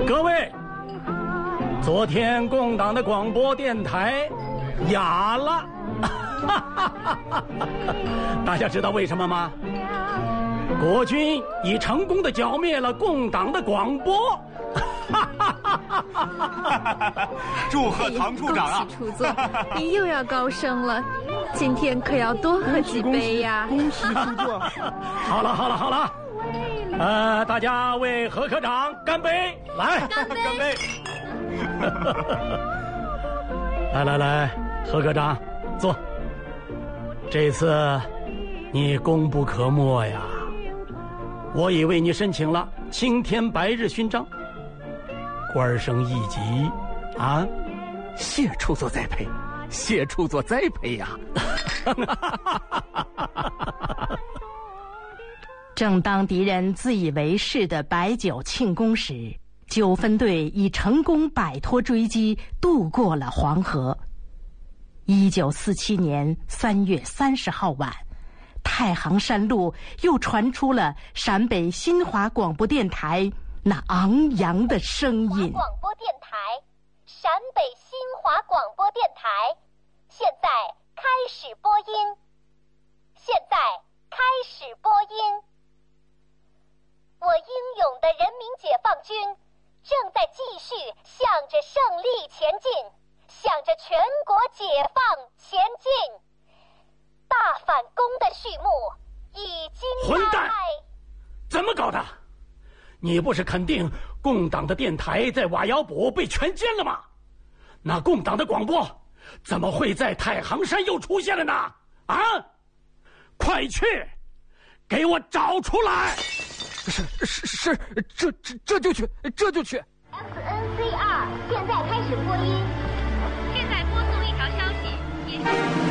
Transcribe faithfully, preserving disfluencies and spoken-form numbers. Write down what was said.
各位，昨天共党的广播电台哑了，大家知道为什么吗？国军已成功的剿灭了共党的广播。 祝贺唐处长啊！ 恭喜处座，你又要高升了，今天可要多喝几杯呀！ 恭喜处座！ 好了好了好了，呃，大家为何科长干杯！来， 干杯！ 干杯！ 来来来，何科长，坐。这次你功不可没呀，我已为你申请了青天白日勋章，官升一级啊！ 谢处座栽培，谢处座栽培呀！ 正当敌人自以为是的摆酒庆功时，九分队已成功摆脱追击，渡过了黄河。一九四七年三月三十号晚，太行山路又传出了陕北新华广播电台那昂扬的声音。 广播电台，陕北新华广播电台，现在开始播音。现在开始播音。我英勇的人民解放军正在继续向着胜利前进，向着全国解放前进。大反攻的序幕已经混蛋！怎么搞的？你不是肯定共党的电台在瓦窑堡被全歼了吗？那共党的广播怎么会在太行山又出现了呢？啊！快去，给我找出来！ 是是是，这这这就去，这就去。 X N C R 现在开始播音。